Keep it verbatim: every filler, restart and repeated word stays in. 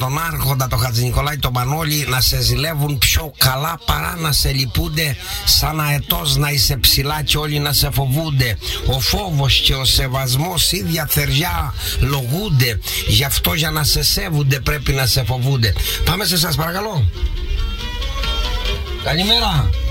τον Άρχοντα, τον Χατζηνικολάη, τον Μανώλη να σε ζηλεύουν πιο καλά παρά να σε λυπούνται, σαν αετός να είσαι ψηλά και όλοι να σε φοβούνται. Ο φόβος και ο σεβασμός ίδια θεριά λογούνται, γι' αυτό για να σε σέβονται πρέπει να σε φοβούνται. Πάμε σε σας παρακαλώ. Καλημέρα.